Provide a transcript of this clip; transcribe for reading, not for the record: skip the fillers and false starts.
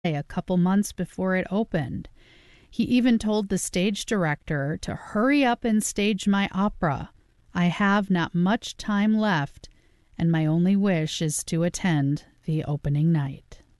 a couple months before it opened. He even told the stage director to hurry up and stage my opera. I have not much time left, and my only wish is to attend the opening night.